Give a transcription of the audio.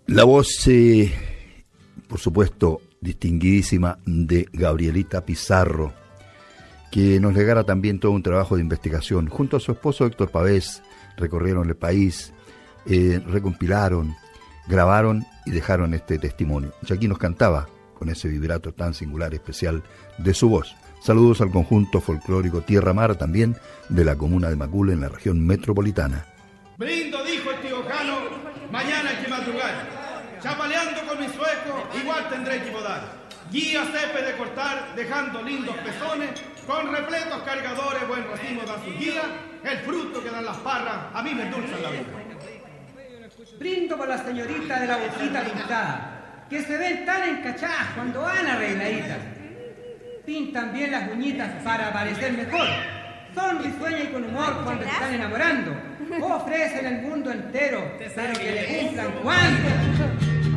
La voz, por supuesto, distinguidísima de Gabrielita Pizarro, que nos legara también todo un trabajo de investigación. Junto a su esposo Héctor Pavés, recorrieron el país, recompilaron, grabaron y dejaron este testimonio. Y aquí nos cantaba con ese vibrato tan singular, especial de su voz. Saludos al conjunto folclórico Tierra Mar, también de la comuna de Macul, en la región metropolitana. Brindo, dijo el tío Jano, mañana hay que madrugar. Chapaleando con mi sueco, igual tendré que podar. Guía cepe de cortar, dejando lindos pezones, con repletos cargadores, buen racimo da su guía. El fruto que dan las parras, a mí me endulzan la vida. Brindo por las señoritas de la boquita pintada, que se ven tan encachadas cuando van arregladitas. Pintan bien las uñitas para parecer mejor. Son risueñas y con humor cuando están enamorando. Ofrecen el mundo entero, pero que le cumplan cuando.